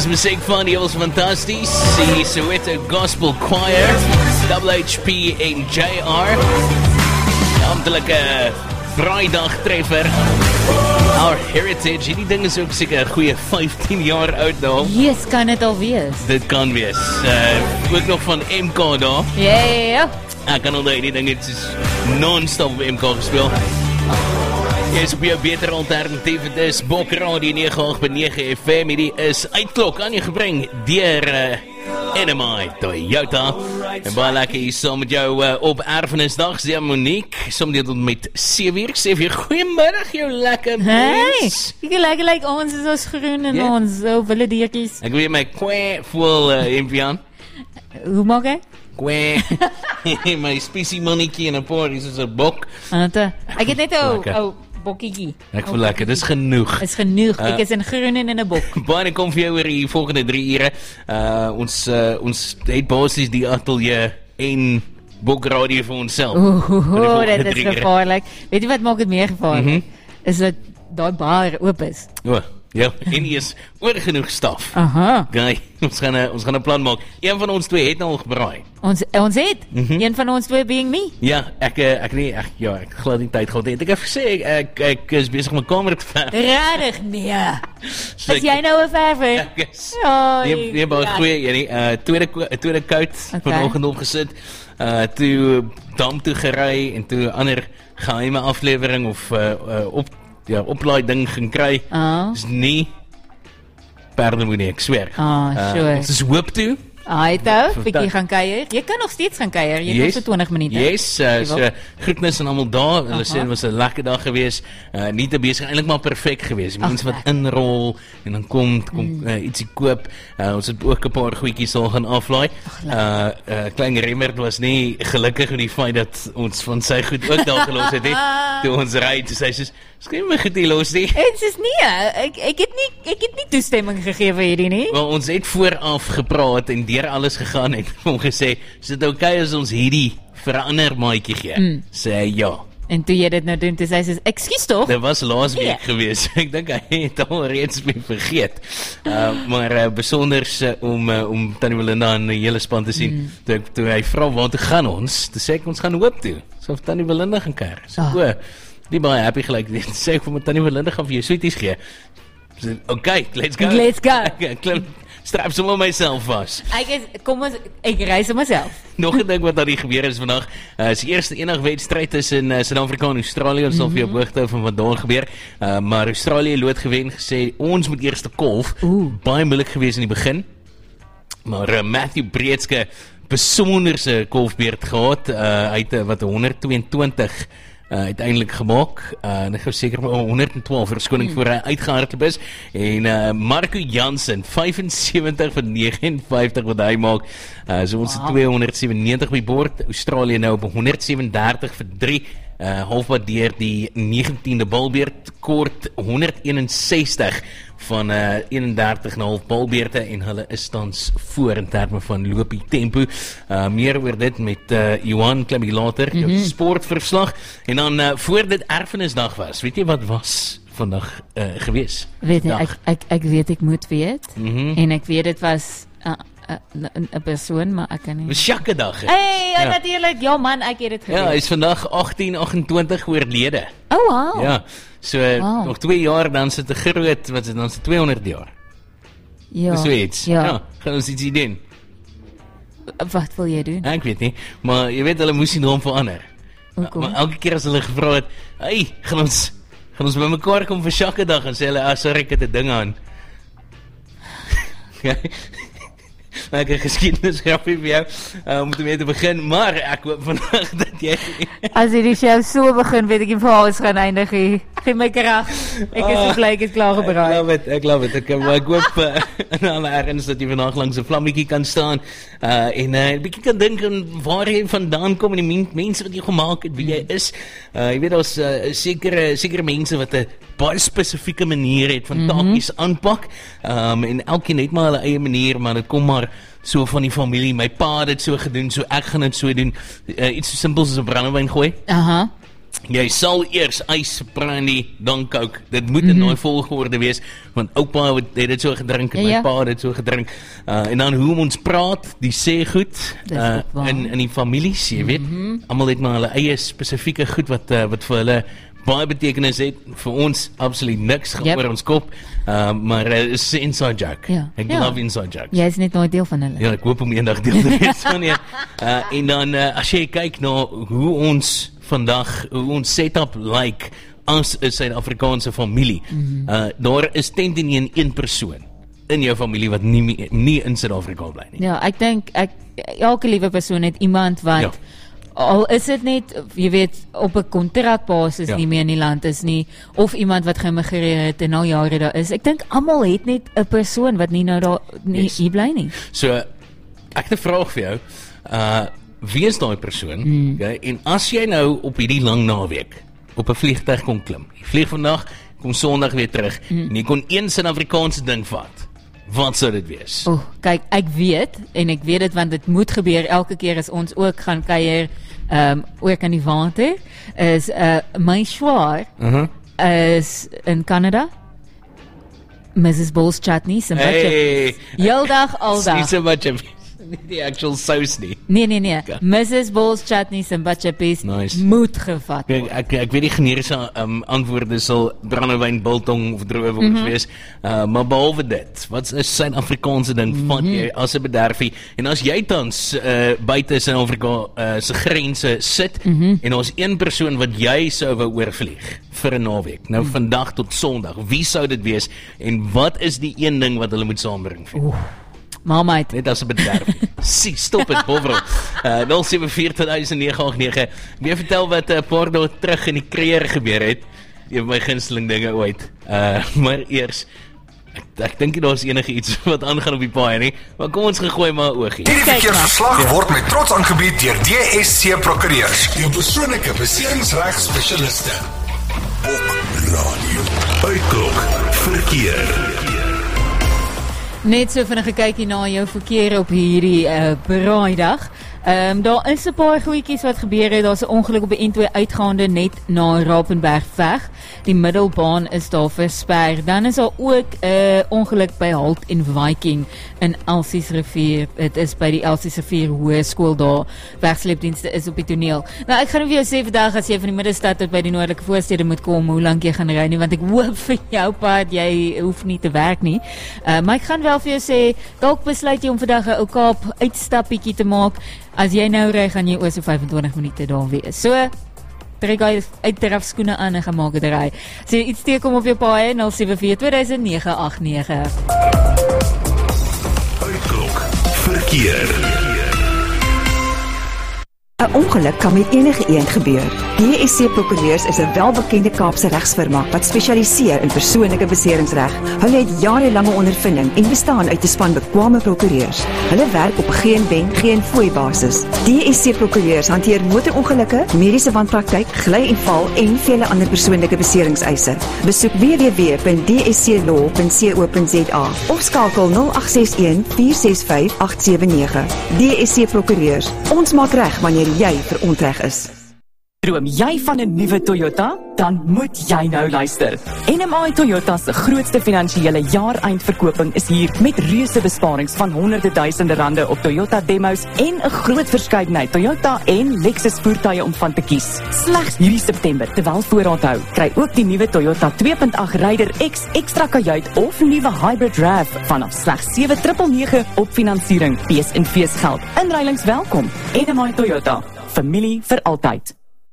Dis musiek van die was fantasties. Die Soweto Gospel Choir, WHP en JR. Amptelike Vrydag treffer. Our Heritage, hierdie ding is ook seker 'n goeie 15 jaar oud nou. Yes, kan dit al wees. Dit kan wees. Ook nog van MK daar. Ja. Ek kan onthou die ding het is non-stop op MK gespeel. Is op jou beter alternatief, het is Bok Radio 98.9 FM, hierdie is Uitklok aan jou gebring deur NMI Toyota. En baie lekker hier saam met jou op Erfenisdag, sê Monique, saam met 7 uur, goeiemiddag jou lekker mens. Hey, jy lekker ons is ons groen en ons wilde diertjies. Ek weet my kwe voel Empian. Hoe maak hy? Kwe, my specie mannetjie en 'n paar, dis is 'n bok. Ek het net bokkie. Ek voel lekker, dis genoeg. Is genoeg, ek is in groen en in 'n bok. Baie kom vir jou oor die volgende 3 ure. Ons het basies die ateljee en Bokradio vir onsself. Dit is gevaarlik. Weet jy wat maak dit meer gevaarlik? Is dat daai bar oop is. Ja, en hier is oor genoeg staf. Aha. Guy, ons gaan 'n plan maak. Een van ons twee het nou al gebraai. Ons het? Een van ons twee being me? Ja, ek glad nie tyd gehad het. Ek het gesê ek is besig om 'n kamer te verf. Rarig, nee. Is jy nou 'n verwer? Yes. Nee, baie goeie, nie. Tweede koud vanoggend opgesit. Toe dam toe gery en toe ander geheime aflewering of oplaai ding gaan kry. Dis nie perdemoenie, ek swer. Sure. Ons is hoop toe. Bietjie gaan kuier. Jy kan nog steeds gaan kuier. Jy het nog so 20 minute. Yes, so groetnis aan almal daar. Hulle sê dit was 'n lekker dag geweest. Nie te besig, eintlik maar perfek geweest. Mense wat inrol en dan kom ietsie koop. Ons het ook 'n paar goedjies al gaan aflaai. Klein Remmert was nie gelukkig met die feit dat ons van sy goed ook daar gelos het. Toe ons ry, toe sy sê skryf my goed hier los nie. Dit is nie, ek het nie toestemming gegee vir hierdie nie. Wel, ons het vooraf gepraat en deur alles gegaan en hom gesê, is dit okay as ons hierdie vir 'n ander maatjie gee? Sê ja. En toe jy dit nou doen, toe sê sy, ekskuus tog? Dit was laas week geweest. Ek dink hy het al reeds mee vergeet. Maar besonders om Tannie Belinda en die hele span te sien. Toe hy vra waar toe gaan ons? Toe sê ek ons gaan hoop toe. So of Tannie Belinda gaan kuier. So die baie happy gelyk. Sê ek vir Tannie Belinda gaan vir jou sweeties gee. So, okay, let's go. Ek strap sommer myself vas. Ek reis myself. Nog 'n ding wat daar gebeur is vandag. Is die eerste enige wedstryd tussen Suid-Afrika en Australië. Ons sal vir jou hoogte van wat daar gebeur. Maar Australië lood gewen gesê ons moet eers te kolf. Baie moeilik geweest in die begin. Maar Matthew Breedske besonderse kolfbeurt gehad. Hy het wat 122 uiteindelik gemaak. Ek gou seker 112 verskoning voor hy uitgehardloop is. En Marco Jansen 75 van 59 wat hy maak. So ons het 297 by bord. Australië nou op 137 vir 3. Halfpad deur die 19de balbeurt, kort 161 van 31,5 balbeurte en hulle is tans voor in terme van lopie tempo. Meer oor dit met Johan Klimmy later, jou sportverslag. En dan voor dit Erfenisdag was, weet jy wat was vandag gewees? Weet jy, ek weet ek moet weet. En ek weet dit was 'n persoon, maar ek kan nie. Sjaggedag. Natuurlik. Ja man, ek het dit geweet. Ja, hy is vandag 1828 oorlede. Oh wow. Ja. So nog 2 jaar dan sit 'n groot, wat is dan se 200 jaar. Ja. So iets. Ja, gaan ons iets doen. Wat wil jy doen? Ek weet nie, maar jy weet hulle moes die naam verander. Maar elke keer as hulle gevra het, "Hey, gaan ons bymekaar kom vir Sjaggedag?" en sê hulle, "Sorry, ek het 'n ding aan." Ek het geskiedenis grappie vir jou om mee te begin, maar ek hoop vandag dat jy as hierdie show so begin, weet ek nie vir ons gaan eindig hier. Gee my krag. Ek is so bly ek het klaar gebraai. Ek love it. Ek hoop in alle erns dat jy vandag langs 'n vlammetjie kan staan en 'n bietjie kan dink aan waar jy vandaan kom en die mense wat jy gemaak het, wie jy is. Jy weet daar's sekere mense wat 'n baie spesifieke manier het van taakies aanpak. En elkeen het maar hulle eie manier, maar dit kom maar so van die familie. My pa het dit so gedoen, so ek gaan dit so doen. Iets so simpels as 'n brandewyn gooi. Jy sal eers ys, brandy, dan Coke. Dit moet in daai volgorde wees, want oupa het dit so gedrink en my pa het dit so gedrink. En dan hoe ons praat, die sê goed in die families, jy weet. Almal het maar hulle eie spesifieke goed wat vir hulle baie betekenis het. Vir ons absoluut niks gaan oor ons kop, maar is 'n inside joke. Ek love inside jokes. Jy is net nooit deel van hulle. Ja, ek hoop om eendag deel te wees van jy. En dan as jy kyk na hoe ons vandag, hoe ons setup lyk as 'n Suid-Afrikaanse familie, daar is tent en een persoon in jou familie wat nie in Suid-Afrika bly nie. Ja, ek dink elke liewe persoon het iemand wat al is dit net, jy weet, op 'n kontrakbasis nie meer in die land is nie, of iemand wat geïmmigreer het en nou jare daar is. Ek dink almal het net 'n persoon wat nie nou daar hier bly nie. So, ek het 'n vraag vir jou. Wie is daai persoon? Okay? En as jy nou op hierdie lang naweek op 'n vliegtuig kon klim, jy vlieg vandag, kom Sondag weer terug, en jy kon een Suid-Afrikaanse ding vat, wat sou dit wees? Kyk, ek weet dit want dit moet gebeur elke keer as ons ook gaan kuier ook aan die water, is my swaar is in Canada, Mrs. Bowles chutney, some butcher. Heeldag, aldag. Dis so much of die actual sauce nie. Nee. Mrs. Bowles chutney, some butcher piece, moet gevat word. Ek weet die generiese antwoorde sal brandewyn, biltong of droë wors wees, maar behalwe dit, wat is Suid-Afrikaanse ding van jy as 'n bederfie, en as jy tans buite Suid-Afrika se grense sit, en ons een persoon wat jy sou wou oorvlieg vir 'n naweek, nou vandag tot Sondag, wie sou dit wees, en wat is die een ding wat hulle moet saambring vir? Mamait. Net as 'n bederf. Stop het, Bovro. 074-2089. Wie vertel wat 'n paar dae terug in die Kreer gebeur het. Een van my gunsteling dinge ooit. Maar eers, ek dink nie daar is enige iets wat aangaan op die paai nie, maar kom ons gegooi maar 'n oogie. Hierdie verkeersverslag word met trots aangebied deur DSC Prokureurs, jou persoonlike beseringsregspesialiste. Op radio. Uitklok verkeer. Net so vinnig 'n kykie na jou verkeer op hierdie braaidag. Daar is 'n paar goedjies wat gebeur het. Daar's 'n ongeluk op die N2 uitgaande net na Rapenbergweg. Die middelbaan is daar versper. Dan is daar ook 'n ongeluk by Halt en Viking in Elsiesrivier. Dit is by die Elsiesrivier Hoërskool daar. Wegsleepdienste is op die toneel. Nou ek gaan vir jou sê vandag as jy van die middestad tot by die noordelike voorstede moet kom, hoe lank jy gaan ry nie, want ek hoop vir jou pad jy hoef nie te werk nie. Maar ek gaan wel vir jou sê, dalk besluit jy om vandag 'n ou Kaap uitstappietjie te maak. As jy nou ry, gaan jy oor so 25 minute daar wees. So, trek jy uit drafskoene aan en gaan maak dit ry. As jy iets teekom op jou paai, 074-2009-89. Uitklok verkeer. 'n Ongeluk kan met enige een gebeur. DSC Prokureurs is 'n welbekende Kaapse regsfirma wat spesialiseer in persoonlike beseringsreg. Hulle het jarelange ondervinding en bestaan uit 'n span bekwame prokureurs. Hulle werk op geen wen, geen fooi basis. DSC Prokureurs hanteer motorongelukke, mediese wanpraktyk, gly en val en vele ander persoonlike beseringseise. Besoek www.dsclaw.co.za of skakel 0861 465 879. DSC Prokureurs. Ons maak reg wanneer jy verontreg is. Droom jy van 'n nuwe Toyota? Dan moet jy nou luister. NMI Toyota se grootste finansiële jaareindverkoping is hier met reuse besparings van honderde duisende rande op Toyota demos en 'n groot verskeidenheid Toyota en Lexus voertuie om van te kies. Slegs hierdie September, terwyl voorraad hou, kry ook die nuwe Toyota 2.8 Raider X ekstra kajuit of nuwe Hybrid RAV vanaf slegs 7,999 op finansiering. Fees en feesgeld. Inruilings welkom. NMI Toyota. Familie vir altyd.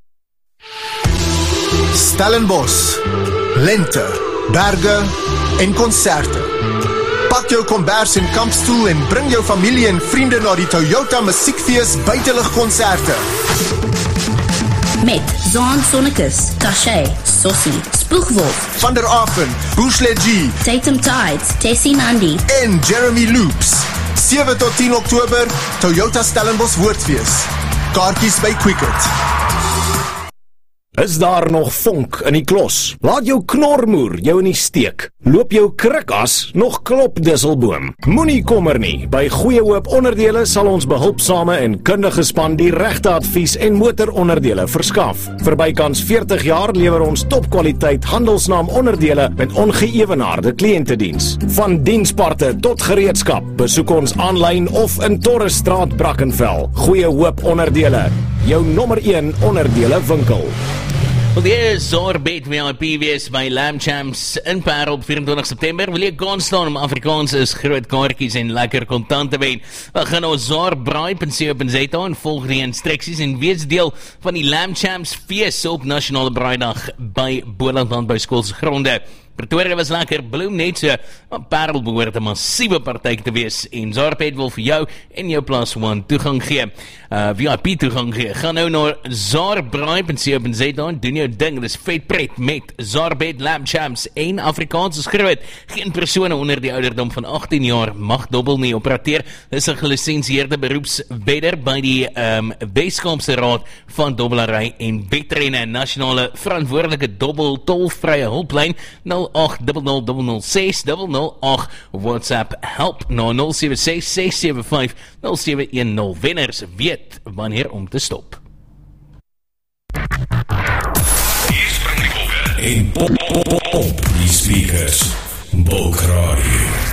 Stellenbosch, lente, berge en konserte. Pak jou kombers en kampstoel en bring jou familie en vriende na die Toyota Musiekfees buitelugkonserte. Met Zaan Sonnekus, Taché, Sossie, Spoegwolf, Van der Affen, Boosledjie, Tatum Tides, Tessie Nandi en Jeremy Loops. 7 tot 10 Oktober, Toyota Stellenbosch Woordfees. Kaartjies by Quicket. Is daar nog vonk in die klos? Laat jou knormoer jou in die steek. Loop jou krikas nog klop disselboom. Moenie kommer nie. By Goeie Hoop Onderdele sal ons behulpsame en kundige span die regte advies en motoronderdele verskaf. Vir bykans 40 jaar lewer ons topkwaliteit handelsnaam onderdele met ongeëwenaarde kliëntediens. Van diensparte tot gereedskap. Besoek ons aanlyn of in Torresstraat Brackenfell. Goeie Hoop Onderdele, jou nommer 1 onderdele winkel. Wel, die Zorbet VIP wees by Lamb Champs in Parel op 24 September. Wil jy gaan staan om Afrikaans is groot kaartjies en lekker kontant te wen? We gaan ons zorbraai.co.za en volg die instruksies en wees deel van die Lamb Champs fees op Nasionale Braaidag by Boland Landbouskool se gronde. Pretoria was lekker, bloem net so, maar Parel behoort 'n massiewe partytjie te wees en Zorbet wil vir jou en jou plus one toegang gee. VIP toegang gee. Gaan nou na zorbraai.co.za en doen jou ding. Dis vet pret met Zorbet Lamb Champs. 1 Afrikaans is groot. Geen persone onder die ouderdom van 18 jaar mag dobbel nie operateer. Dis 'n gelisensieerde beroepswedder by die Weskaapse Raad van Dobbelary en Wetrenne, nasionale verantwoordelike dobbel tolvrye hulplyn 0800006008 WhatsApp help na 0766750710. Wenners weet wanneer om te stop. Hier spring die bokke en pop die speakers. Bulk Radio.